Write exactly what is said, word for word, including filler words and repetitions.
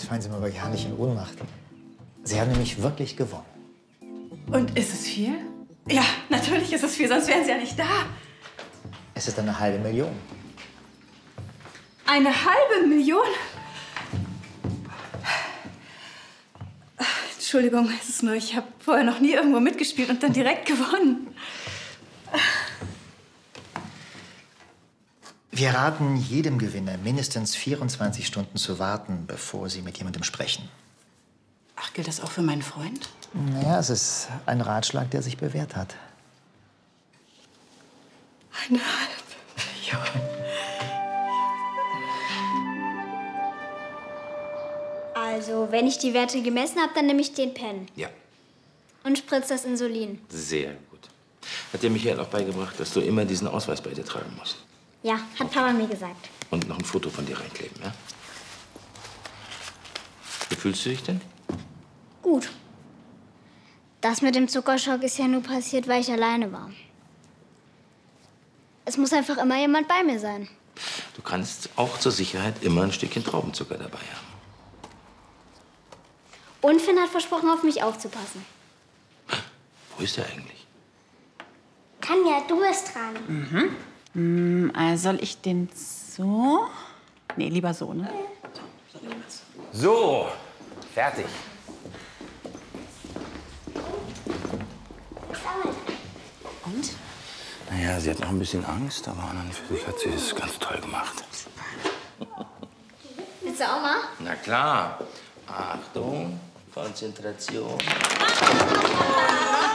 fallen Sie mal aber ja nicht in Ohnmacht. Sie haben nämlich wirklich gewonnen. Und ist es viel? Ja, natürlich ist es viel, sonst wären Sie ja nicht da. Es ist eine halbe Million. Eine halbe Million? Entschuldigung, es ist nur, ich habe vorher noch nie irgendwo mitgespielt und dann direkt gewonnen. Wir raten jedem Gewinner, mindestens vierundzwanzig Stunden zu warten, bevor Sie mit jemandem sprechen. Ach, gilt das auch für meinen Freund? Naja, es ist ein Ratschlag, der sich bewährt hat. Eine halbe Million. Also, wenn ich die Werte gemessen habe, dann nehme ich den Pen. Ja, Und spritze das Insulin. sehr gut. Hat dir Michael auch beigebracht, dass du immer diesen Ausweis bei dir tragen musst? Ja, hat Papa mir gesagt. Und noch ein Foto von dir reinkleben, ja? Wie fühlst du dich denn? Gut. Das mit dem Zuckerschock ist ja nur passiert, weil ich alleine war. Es muss einfach immer jemand bei mir sein. Du kannst auch zur Sicherheit immer ein Stückchen Traubenzucker dabei haben. Und Finn hat versprochen, auf mich aufzupassen. Wo ist er eigentlich? Tanja, du bist dran. Mhm. Hm, also soll ich den so? Nee, lieber so, ne? So, fertig. Und? Naja, sie hat noch ein bisschen Angst, aber an und für sich hat sie es ganz toll gemacht. Willst du auch mal? Na klar. Achtung, Konzentration.